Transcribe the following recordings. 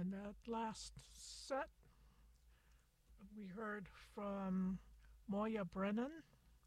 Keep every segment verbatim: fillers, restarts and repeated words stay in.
And that last set, we heard from Moya Brennan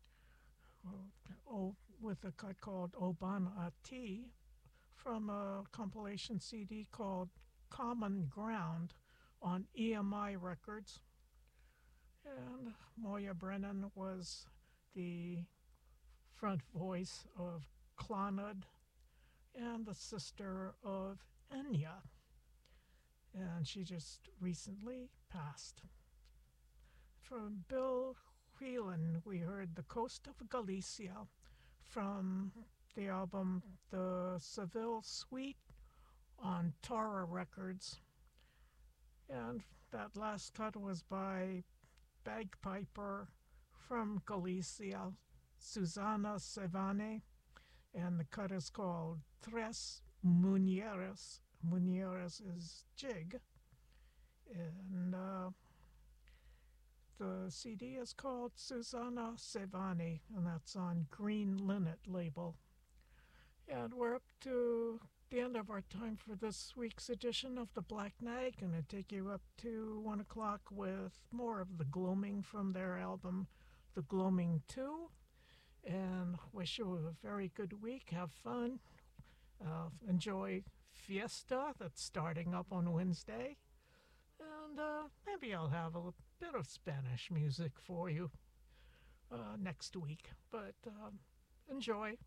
oh, with a cut called Oban Ati from a compilation C D called Common Ground on E M I Records. And Moya Brennan was the front voice of Clannad and the sister of Enya. And she just recently passed. From Bill Whelan, we heard The Coast of Galicia from the album The Seville Suite on Tara Records. And that last cut was by bagpiper from Galicia, Susana Sevane, and the cut is called Tres Mujeres. Mujeres is jig. And uh, the C D is called Susana Sevane, and that's on Green Linnet label. And we're up to the end of our time for this week's edition of the Black Nag. Going to take you up to one o'clock with more of the Gloaming from their album, The Gloaming two. And wish you a very good week. Have fun. Uh, enjoy Fiesta that's starting up on Wednesday. And uh, maybe I'll have a bit of Spanish music for you uh, next week. But um, enjoy.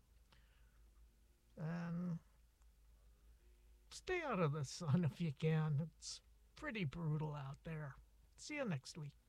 And stay out of the sun if you can. It's pretty brutal out there. See you next week.